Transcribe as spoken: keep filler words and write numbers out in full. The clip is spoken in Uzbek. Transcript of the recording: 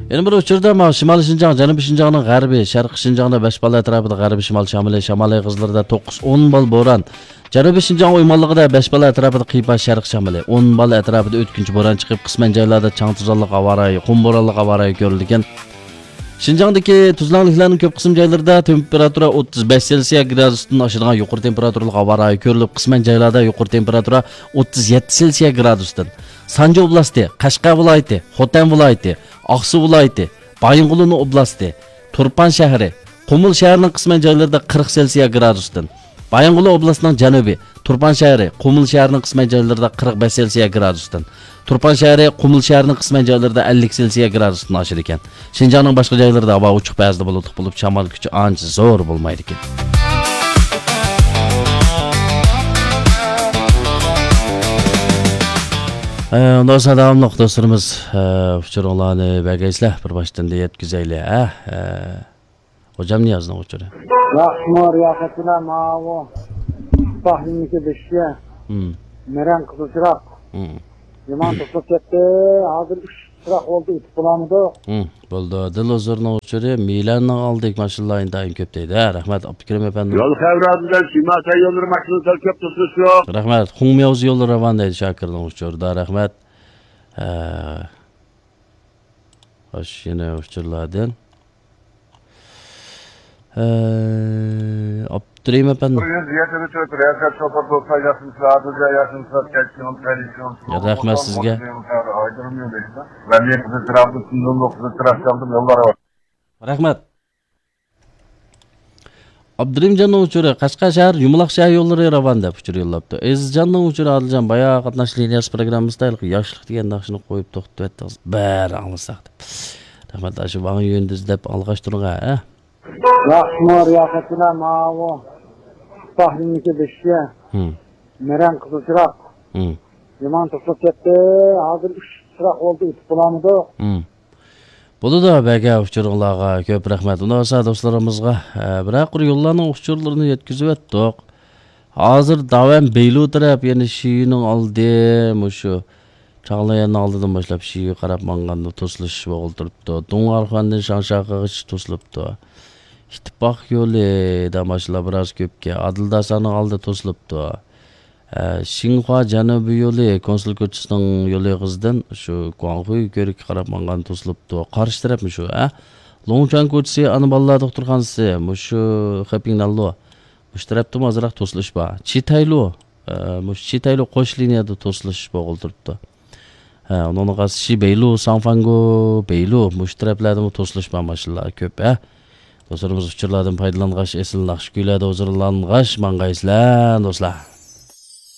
Yana bir uchurda ma Shimoliy Shinjang, Janubiy Shinjangning g'arbiy, Sharqiy Shinjangda besh bal atrofida, g'arbiy shimol shamoli, Shamoliy Qizilirda to'qqiz o'n bal bo'ron. Janubiy Shinjang o'ymonligida besh bal atrofida qipa sharq shamoli, o'n bal atrofida o'tkinchi bo'ron chiqib, qisman joylarda chang tuzonliq havorayi, qum bo'ronliq havorayi ko'rilgan. Shinjongdagi tuzlanliklarning ko'p qism joylarida temperatura o'ttiz besh Selsiya gradusdan oshirgan yuqori temperaturali havorayi ko'rilib, qisman joylarda yuqori temperatura o'ttiz yetti Selsiya gradusdan. Sanju oblasti, Qashqar viloyati, Xotan viloyati, Aqsu viloyati, Baying'ulun oblasti, Turpan shahri, Qumul shahrining qisman joylarida qirq Selsiya gradusdan. Baying'ulun oblastining janubiy, Turpan shahri, Qumul shahrining qisman joylarida qirq besh Selsiya gradusdan. Turpan shahri, Qumul shahrining qisman joylarida ellik Selsiya gradusdan oshir ekan. Shinjongning boshqa joylarida havo ochiq ba'zida bulutli bo'lib, shamol kuchi ancha zo'r bo'lmaydi ekan. Ondan sonra davamlıq dostlarımız uçurunlarını bəgəyslər bir başdan da yetkizəyli. Hocam ne yazdın uçuru? Yaxşımı riyakatına mavu Bahriniki beşiye Meren Kızılçırak Yaman tutlup etti. Hazır üç çırak oldu. Ütüp bulamıdı. Buldu. Dil huzuruna uçuru Milan'la aldık maşallah indayın köpteydi. Rahmet Abdülkerim efendim. Yol kavradından Şimata yolları makinasal köp tutlusu yok. Rahmet. Humyavuz yolları ravandaydı Şakir'den uçurda. Rahmet. Hoş yine uçurladın. Abdülkerim efendim. Rahmet sizge. Rahmet. Abdülkerim canın uçuru Qashqar shahar Yumaloq shahar yo'llari ravanda uçur yo'llabdi. Eziljanning uçuru Adiljon bayağı qatnash liniyasi programmasida yoshlik degan naqshni qo'yib to'xtatib etdingiz. Bari anglasak deb. Rahmat shu vaqt yo'lda izlab alg'ash turing ha. Yaxşımı riyakatına mavu Bahriniki beşiye Meren Kızılçırak Yaman tutlup etti. Hazır üç çırak oldu. Ütüp bulamıdı. Bunu da bəgə uçurunlarga köp rəhmət. Ondan sonra dostlarımızga birak bir yollarning uçurlarını yetkizib etdik. Hazır davam Beylu taraf, yani Şii'nin aldı, şu Çağlayan'ın aldıdan başlap Şii'ye qarab manganda tosuluş bo'ltiribdi. Do'ngarxondan Şanşaqaga tosilibdi. İttifoq yo'li da maşallah biroz ko'pga. Adildasanning aldı tosilibdi. Xinhua janubiy yo'li konsul ko'chasining yo'li qizdan shu Guanghui ko'rikka qarab manganda tosilibdi. Qarshi tarafmi shu, ha? Longchang ko'chasi ana bolalar doktorxonasi, shu Xepingnallo. Mush tarafda ozroq tosilish bor. Chitaylo, mush Chitaylo qo'sh liniyada tosilish bo'ltiribdi. Ha, uning qasi Shibeylu, Sanfango, Beylu mush taraflarda tosilish bor maşallah ko'p, ha? Dostlarımız uçurlardan faydalanğaç, esil naqsh kuylarda huzurlanğaç, mangayslar dostlar.